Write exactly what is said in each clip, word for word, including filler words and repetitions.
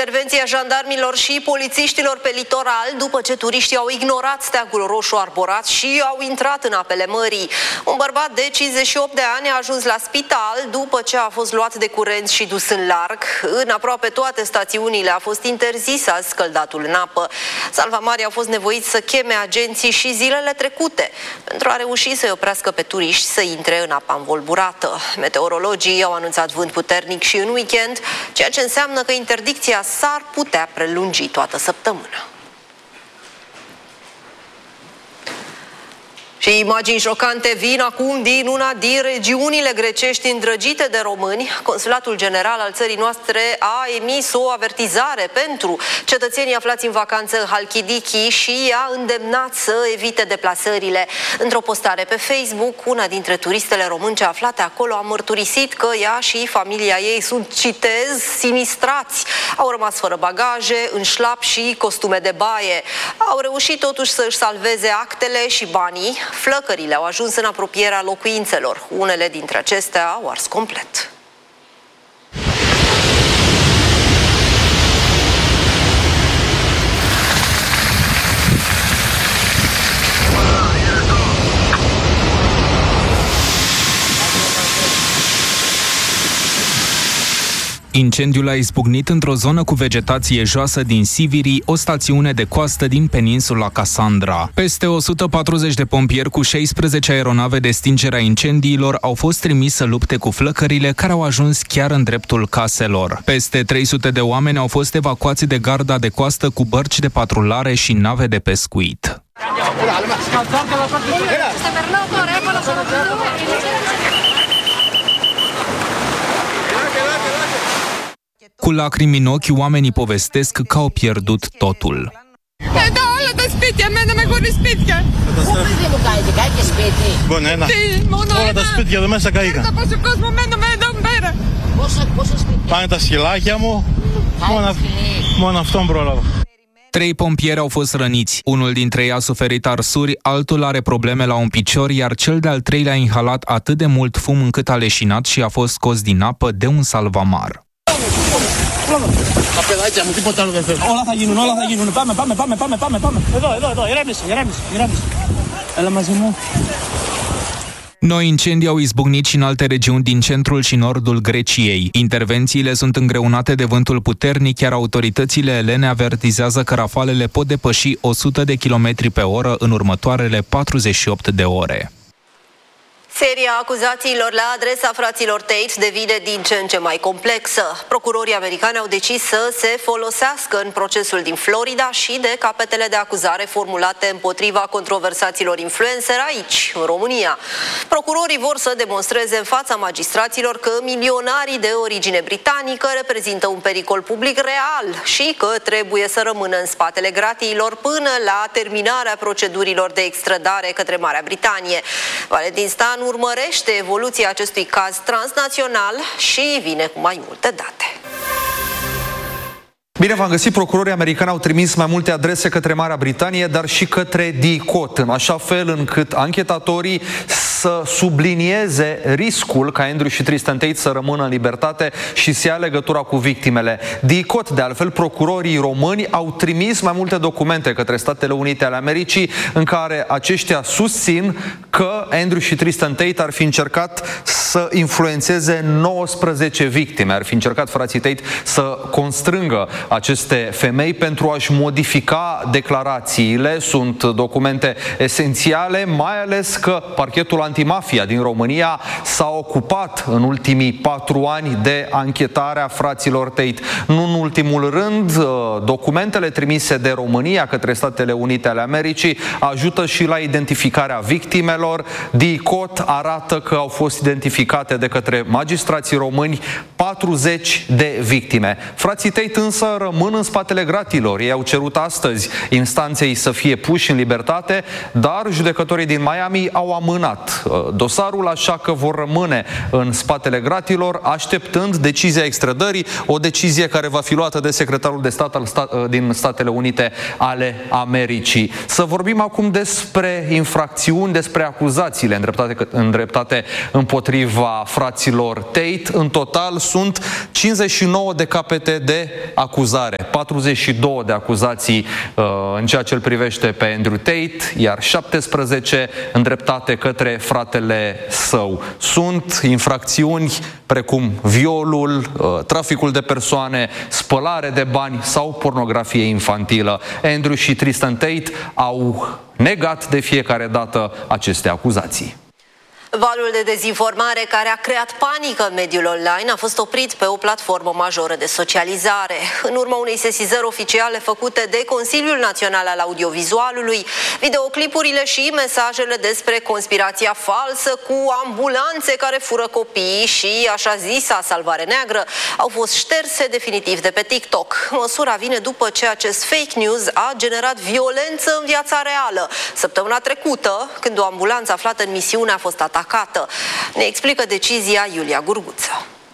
intervenția jandarmilor și polițiștilor pe litoral după ce turiștii au ignorat steagul roșu arborat și au intrat în apele mării. Un bărbat de cincizeci și opt de ani a ajuns la spital după ce a fost luat de curent și dus în larg. În aproape toate stațiunile a fost interzis azi scăldatul în apă. Salvamarii au fost nevoiți să cheme agenții și zilele trecute pentru a reuși să-i oprească pe turiști să intre în apa învolburată. Meteorologii au anunțat vânt puternic și în weekend, ceea ce înseamnă că interdicția s-ar putea prelungi toată săptămâna. Și imagini șocante vin acum din una din regiunile grecești îndrăgite de români. Consulatul General al țării noastre a emis o avertizare pentru cetățenii aflați în vacanță în Halkidiki și i-a îndemnat să evite deplasările. Într-o postare pe Facebook, una dintre turistele românce aflate acolo a mărturisit că ea și familia ei sunt, citez, sinistrați. Au rămas fără bagaje, în șlap și costume de baie. Au reușit totuși să își salveze actele și banii. Flăcările au ajuns în apropierea locuințelor. Unele dintre acestea au ars complet. Incendiul a izbucnit într-o zonă cu vegetație joasă din Siviri, o stațiune de coastă din peninsula Cassandra. Peste o sută patruzeci de pompieri cu șaisprezece aeronave de stingere a incendiilor au fost trimiși să lupte cu flăcările care au ajuns chiar în dreptul caselor. Peste trei sute de oameni au fost evacuați de garda de coastă cu bărci de patrulare și nave de pescuit. Cu lacrimi în ochi, oamenii povestesc că au pierdut totul. Trei pompieri au fost răniți. Unul dintre ei a suferit arsuri, altul are probleme la un picior, iar cel de-al treilea a inhalat atât de mult fum încât a leșinat și a fost scos din apă de un salvamar. Όλα θα γίνουν, όλα θα γίνουν. Πάμε, πάμε, πάμε, πάμε, πάμε, πάμε. Εδώ, εδώ, εδώ, ηρέμησε, ηρέμησε, ηρέμησε. Έλα μαζί μου. Noi incendii au izbucnit și în alte regiuni din centrul și nordul Greciei. Intervențiile sunt îngreunate de vântul puternic, iar autoritățile elene avertizează că rafalele pot depăși o sută de kilometri pe oră în următoarele patruzeci și opt de ore. Seria acuzațiilor la adresa fraților Tate devine din ce în ce mai complexă. Procurorii americani au decis să se folosească în procesul din Florida și de capetele de acuzare formulate împotriva controversaților influencer aici, în România. Procurorii vor să demonstreze în fața magistraților că milionarii de origine britanică reprezintă un pericol public real și că trebuie să rămână în spatele gratiilor până la terminarea procedurilor de extradare către Marea Britanie. Valentin Stan urmărește evoluția acestui caz transnațional și vine cu mai multe date. Bine v-am găsit, procurorii americani au trimis mai multe adrese către Marea Britanie, dar și către D I C O T, în așa fel încât anchetatorii să sublinieze riscul ca Andrew și Tristan Tate să rămână în libertate și să ia legătura cu victimele. D I C O T, de altfel, procurorii români au trimis mai multe documente către Statele Unite ale Americii în care aceștia susțin că Andrew și Tristan Tate ar fi încercat să influențeze nouăsprezece victime, ar fi încercat frații Tate să constrângă aceste femei pentru a-și modifica declarațiile. Sunt documente esențiale, mai ales că parchetul antimafia din România s-a ocupat în ultimii patru ani de anchetarea fraților Tate. Nu în ultimul rând, documentele trimise de România către Statele Unite ale Americii ajută și la identificarea victimelor. D I C O T arată că au fost identificate de către magistrații români patruzeci de victime. Frații Tate însă rămân în spatele gratilor. Ei au cerut astăzi instanței să fie puși în libertate, dar judecătorii din Miami au amânat dosarul, așa că vor rămâne în spatele gratilor, așteptând decizia extradării, o decizie care va fi luată de secretarul de stat al sta- din Statele Unite ale Americii. Să vorbim acum despre infracțiuni, despre acuzațiile îndreptate, îndreptate împotriva fraților Tate. În total sunt cincizeci și nouă de capete de acuzare, patruzeci și două de acuzații uh, în ceea ce îl privește pe Andrew Tate, iar șaptesprezece îndreptate către fratele său. Sunt infracțiuni precum violul, uh, traficul de persoane, spălare de bani sau pornografie infantilă. Andrew și Tristan Tate au negat de fiecare dată aceste acuzații. Valul de dezinformare care a creat panică în mediul online a fost oprit pe o platformă majoră de socializare. În urma unei sesizări oficiale făcute de Consiliul Național al Audiovizualului, videoclipurile și mesajele despre conspirația falsă cu ambulanțe care fură copii și așa zisa salvare neagră au fost șterse definitiv de pe TikTok. Măsura vine după ce acest fake news a generat violență în viața reală. Săptămâna trecută, când o ambulanță aflată în misiune a fost atacată. Atacată. Ne explică decizia Iulia Gurguță.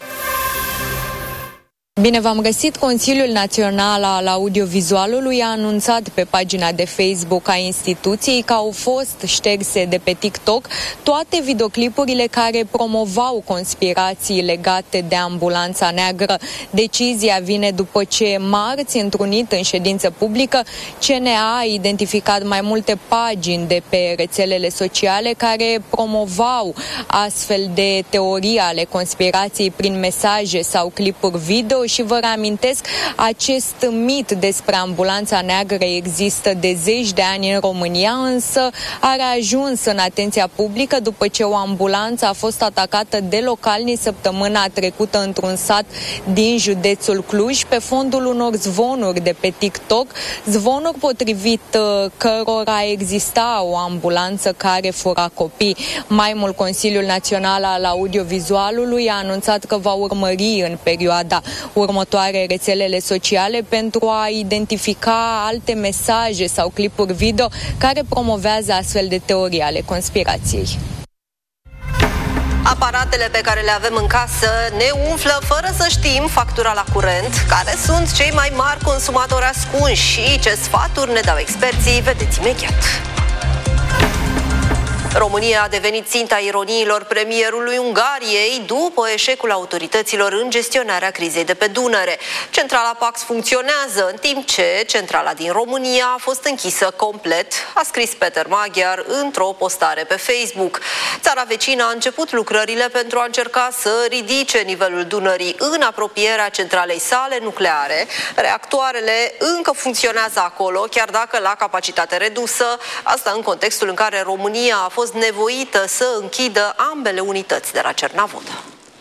Bine v-am găsit! Consiliul Național al Audiovizualului a anunțat pe pagina de Facebook a instituției că au fost șterse de pe TikTok toate videoclipurile care promovau conspirații legate de ambulanța neagră. Decizia vine după ce marți, întrunit în ședință publică, C N A a identificat mai multe pagini de pe rețelele sociale care promovau astfel de teorii ale conspirației prin mesaje sau clipuri video. Și vă reamintesc, acest mit despre ambulanța neagră există de zeci de ani în România, însă a ajuns în atenția publică după ce o ambulanță a fost atacată de localni săptămâna trecută într-un sat din județul Cluj, pe fondul unor zvonuri de pe TikTok, zvonuri potrivit cărora exista o ambulanță care fura copii. Mai mult, Consiliul Național al Audiovizualului a anunțat că va urmări în perioada următoare rețelele sociale pentru a identifica alte mesaje sau clipuri video care promovează astfel de teorii ale conspirației. Aparatele pe care le avem în casă ne umflă fără să știm factura la curent, care sunt cei mai mari consumatori ascunși și ce sfaturi ne dau experții, vedeți imediat. România a devenit ținta ironiilor premierului Ungariei după eșecul autorităților în gestionarea crizei de pe Dunăre. Centrala Pax funcționează, în timp ce centrala din România a fost închisă complet, a scris Peter Magyar într-o postare pe Facebook. Țara vecină a început lucrările pentru a încerca să ridice nivelul Dunării în apropierea centralei sale nucleare. Reactoarele încă funcționează acolo, chiar dacă la capacitate redusă, asta în contextul în care România a fost nevoită să închidă ambele unități de la Cernavodă.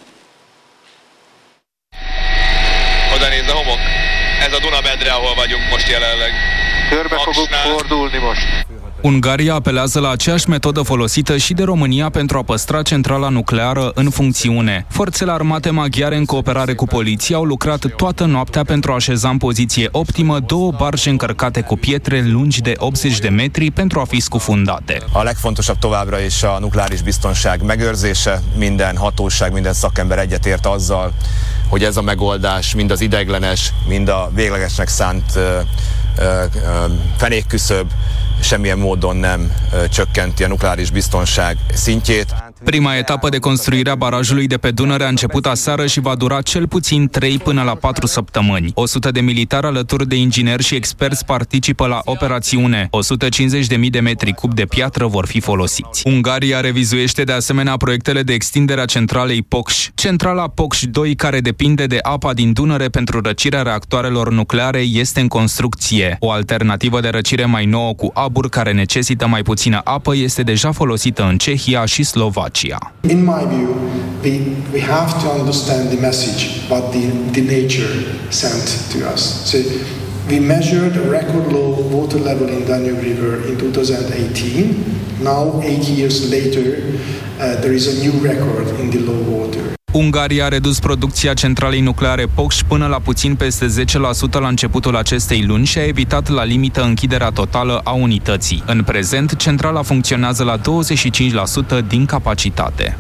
Oda nézd a homok. Ez a Dunamedre, ahol vagyunk most jelenleg. Körbe fogunk fordulni most. Ungaria apelează la aceeași metodă folosită și de România pentru a păstra centrala nucleară în funcțiune. Forțele armate maghiare, în cooperare cu poliția, au lucrat toată noaptea pentru a așeza în poziție optimă două barge încărcate cu pietre lungi de optzeci de metri pentru a fi scufundate. A legfontosabb továbbra is a nukleáris biztonság megőrzése. Minden hatóság, minden szakember egyetért azzal, hogy ez a megoldás mind az ideiglenes, mind a véglegesnek szánt uh, uh, fenékküszöb semmilyen módon nem uh, csökkenti a nukleáris biztonság szintjét. Prima etapă de construire a barajului de pe Dunăre a început aseară și va dura cel puțin trei până la patru săptămâni. o sută de militari alături de ingineri și experți participă la operațiune. o sută cincizeci de mii de metri cub de piatră vor fi folosiți. Ungaria revizuiește de asemenea proiectele de extindere a centralei Pokș. Centrala Pokș doi, care depinde de apa din Dunăre pentru răcirea reactoarelor nucleare, este în construcție. O alternativă de răcire mai nouă cu abur, care necesită mai puțină apă, este deja folosită în Cehia și Slovacia. In my view, we, we have to understand the message what the, the nature sent to us. So we measured a record low water level in Danube River in two thousand eighteen. Now, eight years later, uh, there is a new record in the low water. Ungaria a redus producția centralei nucleare Pokș până la puțin peste zece la sută la începutul acestei luni și a evitat la limită închiderea totală a unității. În prezent, centrala funcționează la douăzeci și cinci la sută din capacitate.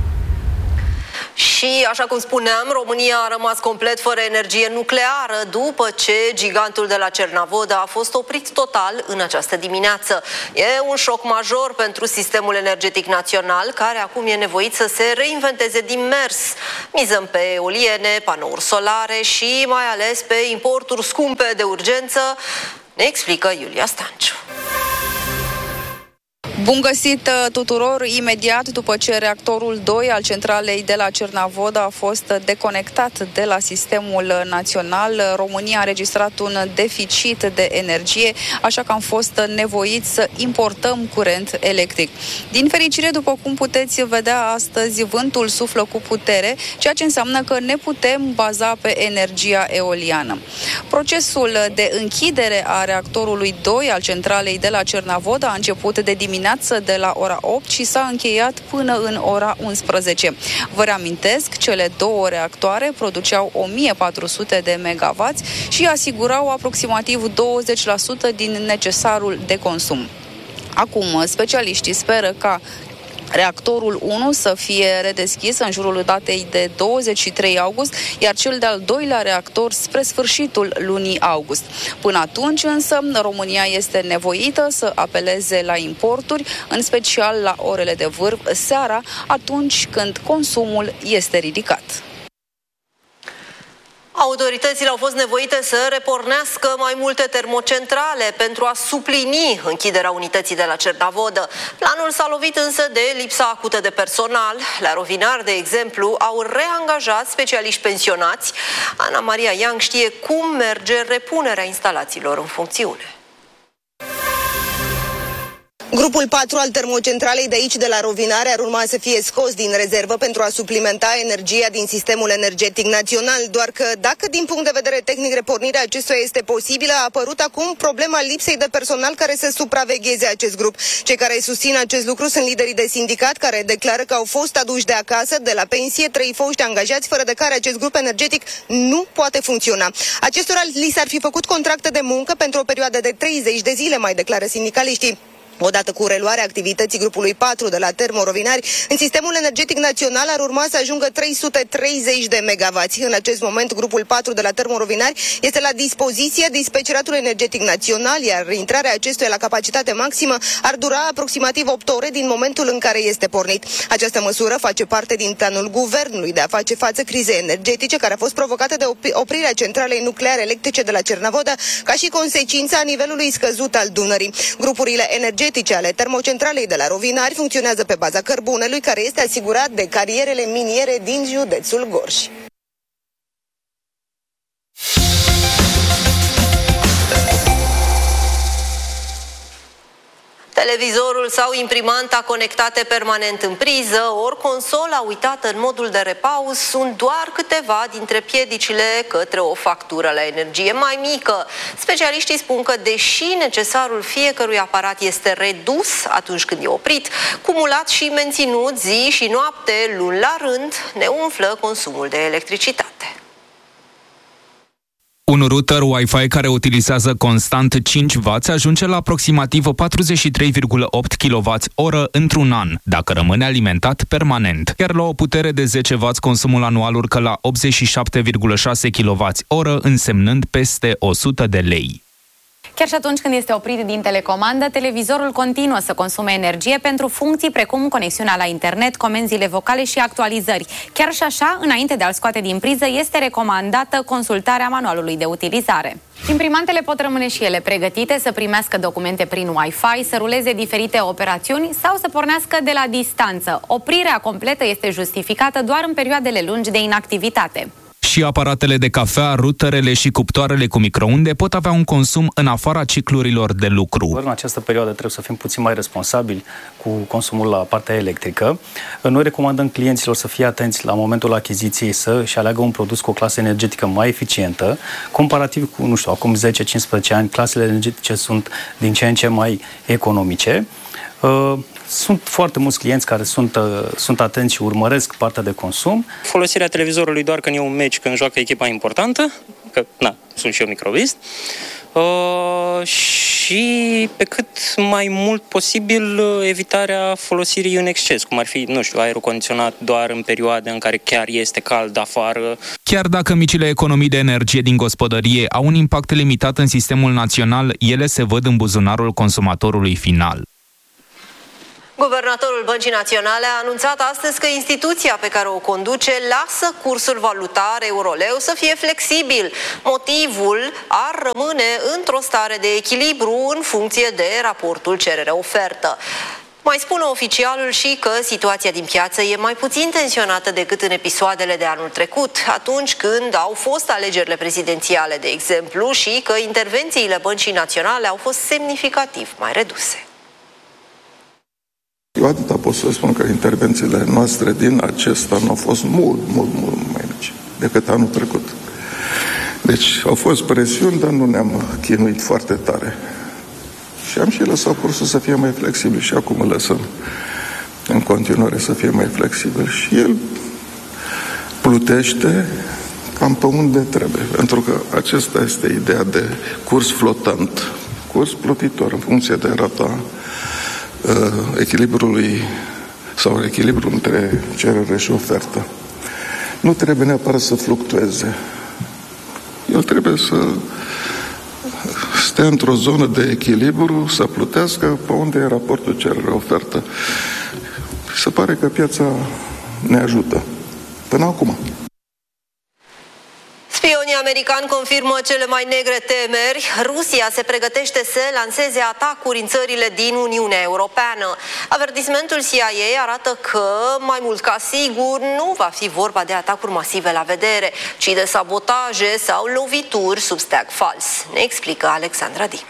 Și, așa cum spuneam, România a rămas complet fără energie nucleară după ce gigantul de la Cernavodă a fost oprit total în această dimineață. E un șoc major pentru sistemul energetic național, care acum e nevoit să se reinventeze din mers. Mizăm pe eoliene, panouri solare și mai ales pe importuri scumpe de urgență, ne explică Iulia Stanciu. Bun găsit tuturor! Imediat după ce reactorul doi al centralei de la Cernavodă a fost deconectat de la sistemul național, România a înregistrat un deficit de energie, așa că am fost nevoiți să importăm curent electric. Din fericire, după cum puteți vedea astăzi, vântul suflă cu putere, ceea ce înseamnă că ne putem baza pe energia eoliană. Procesul de închidere a reactorului doi al centralei de la Cernavodă a început de dimineață de la ora opt și s-a încheiat până în ora unsprezece. Vă reamintesc, cele două reactoare produceau o mie patru sute de megawatts și asigurau aproximativ douăzeci la sută din necesarul de consum. Acum, specialiștii speră ca reactorul unu să fie redeschis în jurul datei de douăzeci și trei august, iar cel de-al doilea reactor spre sfârșitul lunii august. Până atunci însă, România este nevoită să apeleze la importuri, în special la orele de vârf seara, atunci când consumul este ridicat. Autoritățile au fost nevoite să repornească mai multe termocentrale pentru a suplini închiderea unității de la Cernavodă. Planul s-a lovit însă de lipsa acută de personal. La Rovinari, de exemplu, au reangajat specialiști pensionați. Ana Maria Yang știe cum merge repunerea instalațiilor în funcțiune. Grupul patru al termocentralei de aici, de la Rovinari, ar urma să fie scos din rezervă pentru a suplimenta energia din sistemul energetic național. Doar că, dacă din punct de vedere tehnic repornirea acestuia este posibilă, a apărut acum problema lipsei de personal care să supravegheze acest grup. Cei care susțin acest lucru sunt liderii de sindicat, care declară că au fost aduși de acasă, de la pensie, trei foști angajați, fără de care acest grup energetic nu poate funcționa. Acestora li s-ar fi făcut contracte de muncă pentru o perioadă de treizeci de zile, mai declară sindicaliștii. Odată cu reluarea activității grupului patru de la Termo Rovinari, în sistemul energetic național ar urma să ajungă trei sute treizeci de megawatts. În acest moment, grupul patru de la Termo Rovinari este la dispoziție dispeceratului energetic național, iar intrarea acestuia la capacitate maximă ar dura aproximativ opt ore din momentul în care este pornit. Această măsură face parte din planul guvernului de a face față crizei energetice, care a fost provocată de oprirea centralei nucleare electrice de la Cernavodă, ca și consecința nivelului scăzut al Dunării. Grupurile energetice ale termocentralei de la Rovinari funcționează pe baza cărbunelui, care este asigurat de carierele miniere din județul Gorj. Televizorul sau imprimanta conectate permanent în priză, ori consola uitată în modul de repaus sunt doar câteva dintre piedicile către o factură la energie mai mică. Specialiștii spun că, deși necesarul fiecărui aparat este redus atunci când e oprit, cumulat și menținut zi și noapte, luni la rând, ne umflă consumul de electricitate. Un router Wi-Fi care utilizează constant cinci wați ajunge la aproximativ patruzeci și trei virgulă opt kilowatts-oră într-un an, dacă rămâne alimentat permanent. Iar la o putere de zece wați, consumul anual urcă la optzeci și șapte virgulă șase kilowatts-oră, însemnând peste o sută de lei. Chiar și atunci când este oprit din telecomandă, televizorul continuă să consume energie pentru funcții precum conexiunea la internet, comenzile vocale și actualizări. Chiar și așa, înainte de a-l scoate din priză, este recomandată consultarea manualului de utilizare. Imprimantele pot rămâne și ele pregătite să primească documente prin Wi-Fi, să ruleze diferite operațiuni sau să pornească de la distanță. Oprirea completă este justificată doar în perioadele lungi de inactivitate. Și aparatele de cafea, ruterele și cuptoarele cu microunde pot avea un consum în afara ciclurilor de lucru. În această perioadă trebuie să fim puțin mai responsabili cu consumul la partea electrică. Noi recomandăm clienților să fie atenți la momentul achiziției, să-și aleagă un produs cu o clasă energetică mai eficientă. Comparativ cu, nu știu, acum zece cincisprezece ani, clasele energetice sunt din ce în ce mai economice. Sunt foarte mulți clienți care sunt, sunt atenți și urmăresc partea de consum. Folosirea televizorului doar când e un meci, când joacă echipa importantă, că, na, sunt și eu microbist, uh, și pe cât mai mult posibil evitarea folosirii în exces, cum ar fi, nu știu, aerul condiționat doar în perioade în care chiar este cald afară. Chiar dacă micile economii de energie din gospodărie au un impact limitat în sistemul național, ele se văd în buzunarul consumatorului final. Guvernatorul Băncii Naționale a anunțat astăzi că instituția pe care o conduce lasă cursul valutar euro-leu să fie flexibil. Motivul ar rămâne într-o stare de echilibru în funcție de raportul cerere-ofertă. Mai spune oficialul și că situația din piață e mai puțin tensionată decât în episoadele de anul trecut, atunci când au fost alegerile prezidențiale, de exemplu, și că intervențiile Băncii Naționale au fost semnificativ mai reduse. Eu atâta pot să spun că intervențiile noastre din acest an au fost mult, mult, mult mai mici decât anul trecut. Deci au fost presiuni, dar nu ne-am chinuit foarte tare. Și am și lăsat cursul să fie mai flexibil și acum îl lăsăm în continuare să fie mai flexibil. Și el plutește cam pe unde trebuie, pentru că acesta este ideea de curs flotant, curs plutitor în funcție de rata echilibrului sau echilibrul între cerere și ofertă. Nu trebuie neapărat să fluctueze. El trebuie să stea într-o zonă de echilibru, să plutească pe unde e raportul cerere-ofertă. Se pare că piața ne ajută. Până acum. Spionii americani confirmă cele mai negre temeri. Rusia se pregătește să lanseze atacuri în țările din Uniunea Europeană. Avertismentul C I A arată că, mai mult ca sigur, nu va fi vorba de atacuri masive la vedere, ci de sabotaje sau lovituri sub steag fals. Ne explică Alexandra Dim.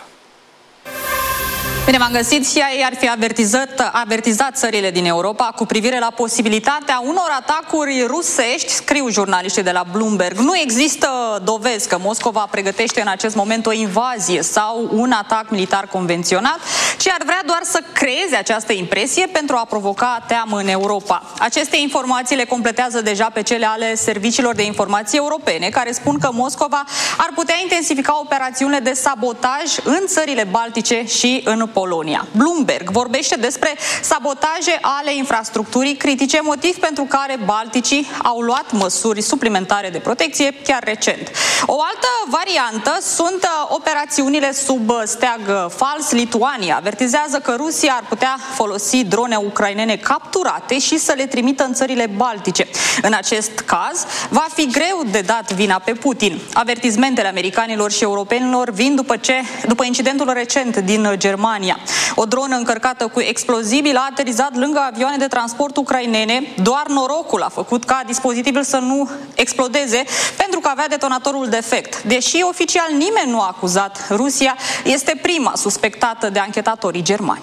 Bine v-am găsit. C I A ar fi avertizat, avertizat țările din Europa cu privire la posibilitatea unor atacuri rusești, scriu jurnaliștii de la Bloomberg. Nu există dovezi că Moscova pregătește în acest moment o invazie sau un atac militar convenționat, ci ar vrea doar să creeze această impresie pentru a provoca teamă în Europa. Aceste informații le completează deja pe cele ale serviciilor de informații europene, care spun că Moscova ar putea intensifica operațiunile de sabotaj în țările baltice și în Polonia. Bloomberg vorbește despre sabotaje ale infrastructurii critice, motiv pentru care balticii au luat măsuri suplimentare de protecție chiar recent. O altă variantă sunt operațiunile sub steag fals. Lituania avertizează că Rusia ar putea folosi drone ucrainene capturate și să le trimită în țările baltice. În acest caz, va fi greu de dat vina pe Putin. Avertizmentele americanilor și europenilor vin după ce, după incidentul recent din Germania. O dronă încărcată cu explozibili a aterizat lângă avioane de transport ucrainene. Doar norocul a făcut ca dispozitivul să nu explodeze, pentru că avea detonatorul defect. Deși oficial nimeni nu a acuzat Rusia, este prima suspectată de anchetatorii germani.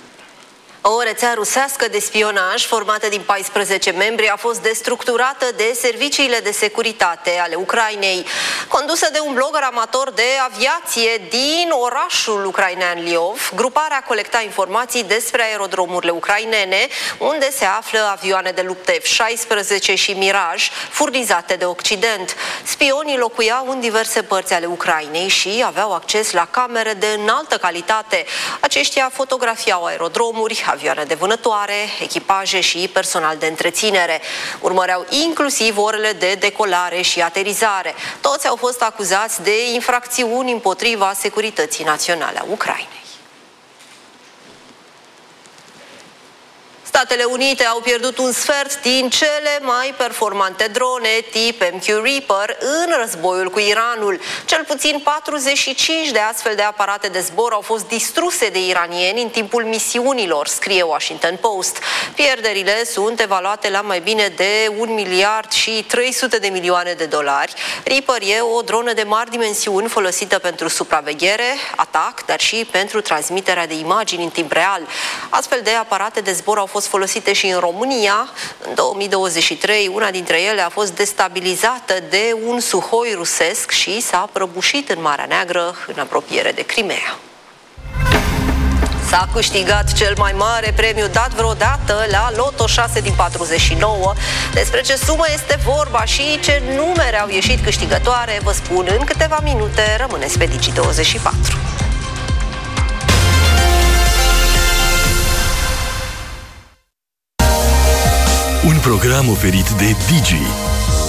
O rețea rusească de spionaj formată din paisprezece membri a fost destructurată de serviciile de securitate ale Ucrainei. Condusă de un blogger amator de aviație din orașul ucrainean Liov, gruparea colecta informații despre aerodromurile ucrainene, unde se află avioane de luptă F șaisprezece și Miraj, furnizate de Occident. Spionii locuiau în diverse părți ale Ucrainei și aveau acces la camere de înaltă calitate. Aceștia fotografiau aerodromuri, avioane de vânătoare, echipaje și personal de întreținere. Urmăreau inclusiv orele de decolare și aterizare. Toți au fost acuzați de infracțiuni împotriva securității naționale a Ucrainei. Statele Unite au pierdut un sfert din cele mai performante drone tip M Q Reaper în războiul cu Iranul. Cel puțin patruzeci și cinci de astfel de aparate de zbor au fost distruse de iranieni în timpul misiunilor, scrie Washington Post. Pierderile sunt evaluate la mai bine de un miliard și trei sute de milioane de dolari. Reaper e o dronă de mari dimensiuni folosită pentru supraveghere, atac, dar și pentru transmiterea de imagini în timp real. Astfel de aparate de zbor au fost folosite și în România. În două mii douăzeci și trei, una dintre ele a fost destabilizată de un Suhoi rusesc și s-a prăbușit în Marea Neagră, în apropiere de Crimea. S-a câștigat cel mai mare premiu dat vreodată la Loto șase din patruzeci și nouă. Despre ce sumă este vorba și ce numere au ieșit câștigătoare, vă spun în câteva minute. Rămâneți pe Digi douăzeci și patru. Un program oferit de Digi.